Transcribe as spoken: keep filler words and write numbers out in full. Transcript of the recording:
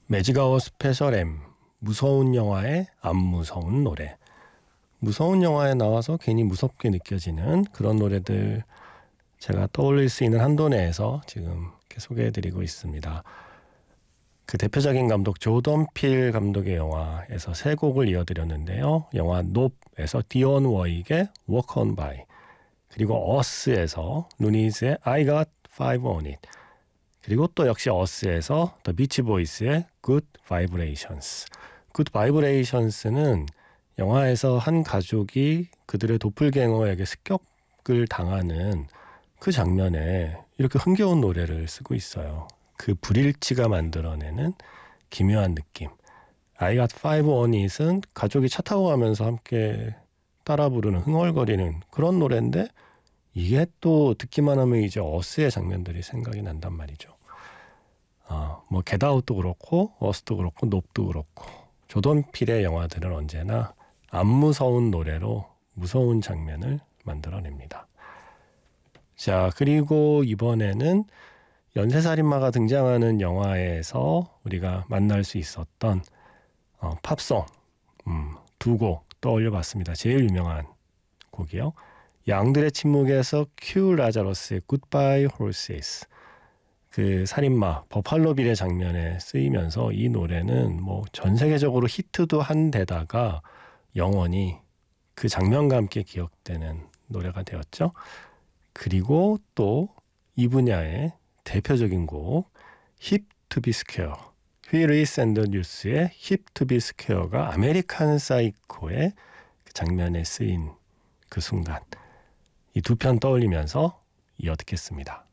매직아워 스페셜 M, 무서운 영화의 안 무서운 노래. 무서운 영화에 나와서 괜히 무섭게 느껴지는 그런 노래들 제가 떠올릴 수 있는 한도 내에서 지금 이렇게 소개해드리고 있습니다. 그 대표적인 감독 조던 필 감독의 영화에서 세 곡을 이어드렸는데요. 영화 높에서 디온 워익의 Walk On By, 그리고 어스에서 루니즈의 I Got Five On It, 그리고 또 역시 어스에서 The Beach Boys의 Good Vibrations. Good Vibrations는 영화에서 한 가족이 그들의 도플갱어에게 습격을 당하는 그 장면에 이렇게 흥겨운 노래를 쓰고 있어요. 그 불일치가 만들어내는 기묘한 느낌. I Got Five On It은 가족이 차 타고 가면서 함께 따라 부르는 흥얼거리는 그런 노래인데, 이게 또 듣기만 하면 이제 어스의 장면들이 생각이 난단 말이죠. 어, 뭐 겟아웃도 그렇고 어스도 그렇고 높도 그렇고 조던 필의 영화들은 언제나 안 무서운 노래로 무서운 장면을 만들어냅니다. 자, 그리고 이번에는 연쇄살인마가 등장하는 영화에서 우리가 만날 수 있었던 어, 팝송 음, 두 곡 떠올려봤습니다. 제일 유명한 곡이요. 양들의 침묵에서 큐 라자러스의 Goodbye Horses. 그 살인마 버팔로 빌의 장면에 쓰이면서 이 노래는 뭐 전 세계적으로 히트도 한 데다가 영원히 그 장면과 함께 기억되는 노래가 되었죠. 그리고 또 이 분야의 대표적인 곡 Hip to be Square, 휘리 샌더뉴스의 Hip to be Square가 아메리칸 사이코의 그 장면에 쓰인 그 순간, 이 두 편 떠올리면서 이어 듣겠습니다.